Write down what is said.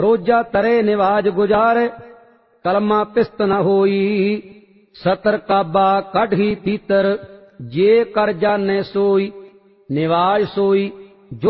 रोजा तरे निवाज गुजारे, कलमा पिस्त न होई। सतर काबा कढ़ी तीतर, जे कर जाने सोई। निवाज सोई